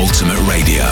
Ultimate Radio.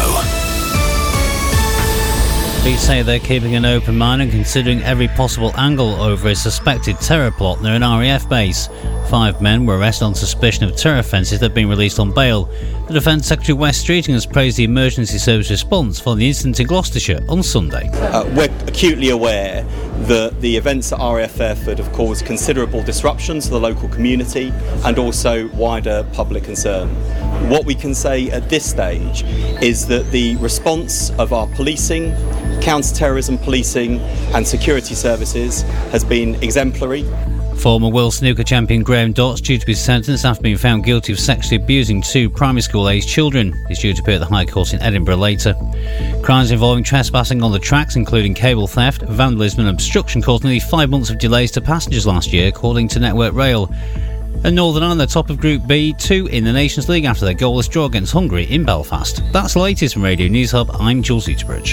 Police say they're keeping an open mind and considering every possible angle over a suspected terror plot near an RAF base. 5 men were arrested on suspicion of terror offences that have been released on bail. The Defence Secretary Wes Streeting has praised the emergency service response following the incident in Gloucestershire on Sunday. We're acutely aware that the events at RAF Fairford have caused considerable disruption to the local community and also wider public concern. What we can say at this stage is that the response of our policing, counter-terrorism policing and security services has been exemplary. Former world snooker champion Graham Dott's due to be sentenced after being found guilty of sexually abusing 2 primary school-aged children. He's due to appear at the High Court in Edinburgh later. Crimes involving trespassing on the tracks, including cable theft, vandalism and obstruction, caused nearly 5 months of delays to passengers last year, according to Network Rail. And Northern Ireland are top of Group B, 2 in the Nations League after their goalless draw against Hungary in Belfast. That's the latest from Radio News Hub. I'm Jules Eaterbridge.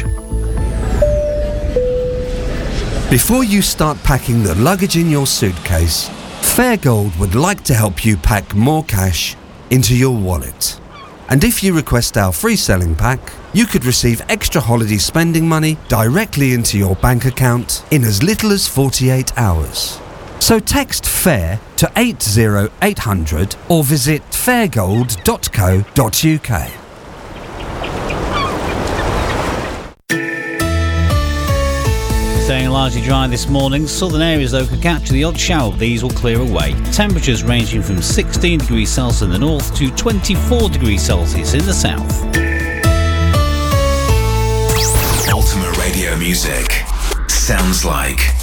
Before you start packing the luggage in your suitcase, Fairgold would like to help you pack more cash into your wallet. And if you request our free selling pack, you could receive extra holiday spending money directly into your bank account in as little as 48 hours. So text FAIR to 80800 or visit fairgold.co.uk. Staying largely dry this morning. Southern areas though could capture the odd shower, but these will clear away. Temperatures ranging from 16 degrees Celsius in the north to 24 degrees Celsius in the south. Ultimate Radio music sounds like